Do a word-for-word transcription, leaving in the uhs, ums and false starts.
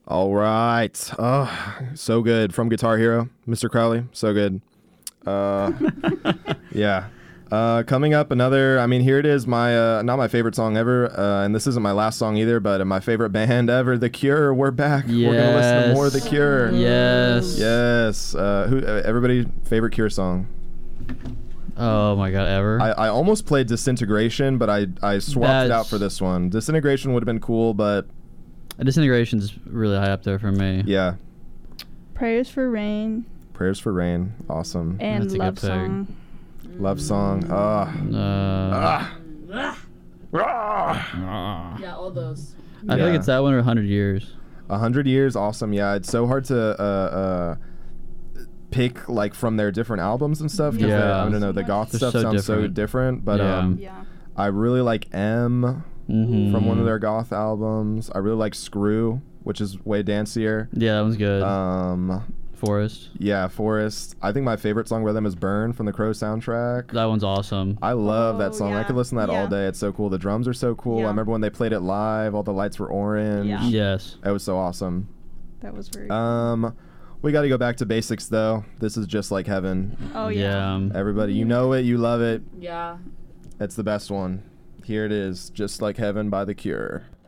All right. Oh, so good. From Guitar Hero, Mister Crowley. So good. Uh, yeah. Uh, coming up, another, I mean, here it is, my, uh, not my favorite song ever, uh, and this isn't my last song either, but my favorite band ever, The Cure. We're back. Yes. We're going to listen to more of The Cure. Yes. Yes. Uh, who? Uh, everybody, favorite Cure song? Oh my god, ever? I, I almost played Disintegration, but I, I swapped That's... it out for this one. Disintegration would have been cool, but... Disintegration's really high up there for me. Yeah. Prayers for Rain. Prayers for Rain. Awesome. And That's a Love good pick. Song. Love Song. Ah. Uh, Ah. Ah. Yeah, all those. I Yeah. think it's that one or one hundred years. A hundred years, awesome. Yeah, it's so hard to uh, uh, pick like from their different albums and stuff. 'Cause Yeah. they- I don't know. The goth They're stuff so sounds so different. different, but Yeah. um, Yeah. I really like M Mm-hmm. from one of their goth albums. I really like Screw, which is way dancier. Yeah, that one's good. Um, Forest. yeah, Forest. I think my favorite song by them is Burn from the Crow soundtrack. That one's awesome. I love that Oh, song. I yeah. could listen to that all Yeah. day. It's so cool. The drums are so cool. Yeah. I remember when they played it live. All the lights were orange. Yeah. Yes. It was so awesome. That was very Um, we got to go back to basics though. This is Just Like Heaven. Oh, yeah. um, Everybody, you know it, you love it. Yeah. It's the best one. Here it is, Just Like Heaven by The Cure.